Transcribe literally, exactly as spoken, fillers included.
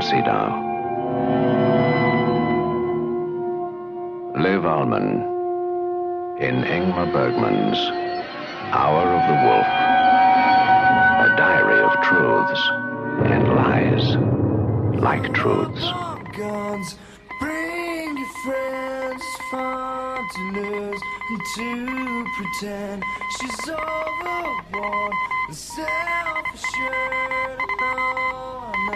fantasy now. Liv Ullmann in Ingmar Bergman's Hour of the Wolf, a diary of truths and lies like truths. Guns, bring your friends, it's fun to lose and to pretend she's all the one, self-assured.